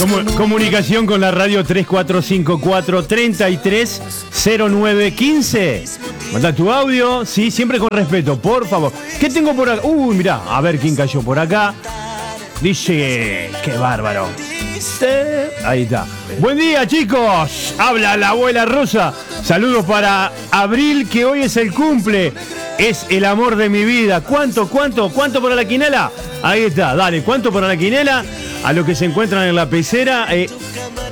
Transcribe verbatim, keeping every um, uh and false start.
Comu- comunicación con la radio tres cuatro cinco cuatro, tres tres cero nueve uno cinco. Manda tu audio, sí, siempre con respeto, por favor. ¿Qué tengo por acá? Uy, mirá, a ver quién cayó por acá. Dice, qué bárbaro. Ahí está. Buen día, chicos. Habla la abuela Rosa. Saludos para Abril, que hoy es el cumple. Es el amor de mi vida. ¿Cuánto, cuánto, cuánto para la quinela? Ahí está, dale. ¿Cuánto para la quinela? A los que se encuentran en la pecera. Eh,